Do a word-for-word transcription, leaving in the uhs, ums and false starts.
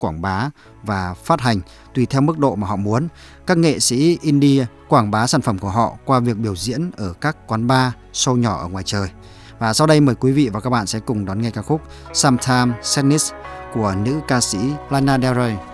quảng bá và phát hành tùy theo mức độ mà họ muốn. Các nghệ sĩ indie quảng bá sản phẩm của họ qua việc biểu diễn ở các quán bar, show nhỏ ở ngoài trời. Và sau đây mời quý vị và các bạn sẽ cùng đón nghe ca khúc Sometimes Sadness của nữ ca sĩ Lana Del Rey.